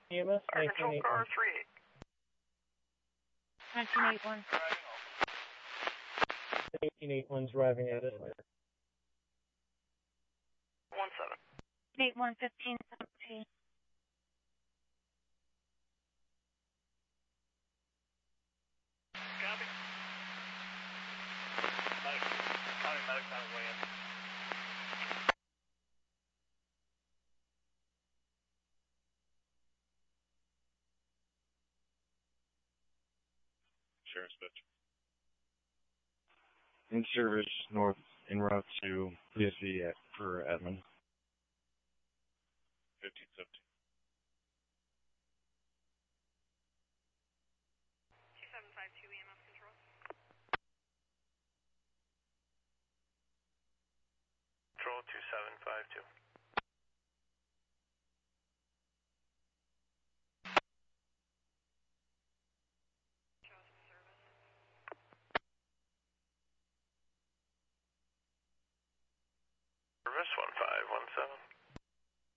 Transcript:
EMS Fire control 1981. car 38. 1981. 1981's driving at it. 17. 8115 17. Copy. County medic's on his way in. Sheriff's bitch. In service north en route to PSV for Edmond. 1570. 2752 EMS control. Control 2752. Service 1517.